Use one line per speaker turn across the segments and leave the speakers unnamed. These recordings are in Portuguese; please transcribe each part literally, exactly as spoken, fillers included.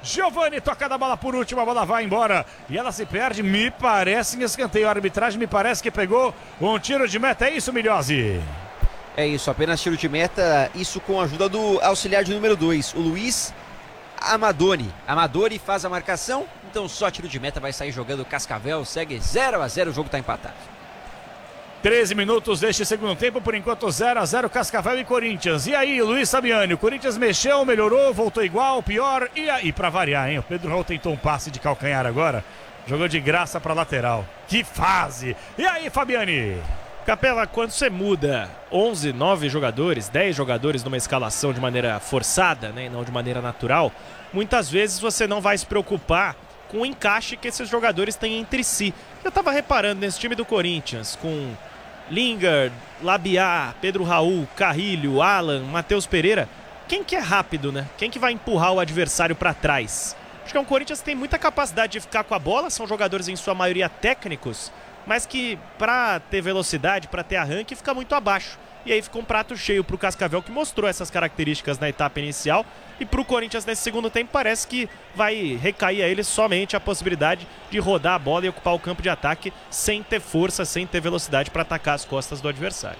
Giovani toca da bola por último, a bola vai embora e ela se perde, me parece, em escanteio. A arbitragem me parece que pegou um tiro de meta, é isso, Milhozzi?
É isso, apenas tiro de meta, isso com a ajuda do auxiliar de número dois, o Luiz Amadori. Amadori faz a marcação, então só tiro de meta, vai sair jogando o Cascavel, segue zero a zero, o jogo está empatado.
treze minutos deste segundo tempo, por enquanto zero a zero, Cascavel e Corinthians. E aí, Luiz Sabiani, o Corinthians mexeu, melhorou, voltou igual, pior, e aí, pra variar, hein? O Pedro Raul tentou um passe de calcanhar agora, jogou de graça pra lateral. Que fase! E aí, Fabiani?
Capela, quando você muda onze, nove jogadores, dez jogadores numa escalação de maneira forçada, né, não de maneira natural, muitas vezes você não vai se preocupar com o encaixe que esses jogadores têm entre si. Eu estava reparando nesse time do Corinthians, com Lingard, Labiá, Pedro Raul, Carrilho, Alan, Matheus Pereira, quem que é rápido, né? Quem que vai empurrar o adversário para trás? Acho que é um Corinthians que tem muita capacidade de ficar com a bola, são jogadores em sua maioria técnicos, mas que para ter velocidade, para ter arranque, fica muito abaixo. E aí fica um prato cheio para o Cascavel, que mostrou essas características na etapa inicial. E para o Corinthians nesse segundo tempo parece que vai recair a ele somente a possibilidade de rodar a bola e ocupar o campo de ataque sem ter força, sem ter velocidade para atacar as costas do adversário.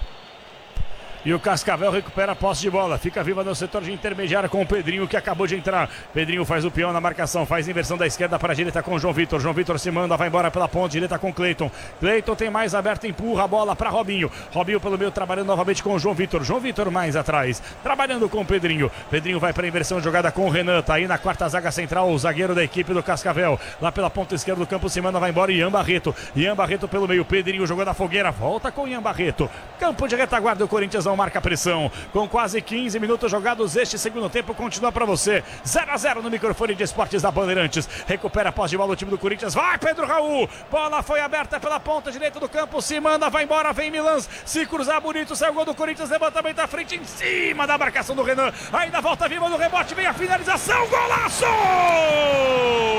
E o Cascavel recupera a posse de bola. Fica viva no setor de intermediário com o Pedrinho, que acabou de entrar. Pedrinho faz o peão na marcação, faz inversão da esquerda para a direita com o João Vitor. João Vitor se manda, vai embora pela ponta direita com o Cleiton. Cleiton tem mais aberto, empurra a bola para Robinho. Robinho pelo meio, trabalhando novamente com o João Vitor. João Vitor mais atrás, trabalhando com o Pedrinho. Pedrinho vai para a inversão, jogada com o Renan. Tá aí na quarta zaga central, o zagueiro da equipe do Cascavel. Lá pela ponta esquerda do campo, se manda, vai embora Ian Barreto. Ian Barreto pelo meio, Pedrinho jogou na fogueira. Volta com Ian Barreto. Campo de retaguarda, o Corinthians não marca pressão. Com quase quinze minutos jogados, este segundo tempo continua para você. zero a zero no microfone de esportes da Bandeirantes. Recupera a posse de bola o time do Corinthians. Vai, Pedro Raul. Bola foi aberta pela ponta direita do campo. Se manda, vai embora, vem Milans. Se cruzar bonito, sai o gol do Corinthians. Levantamento à frente, em cima da marcação do Renan. Ainda volta viva no rebote, vem a finalização. Golaço!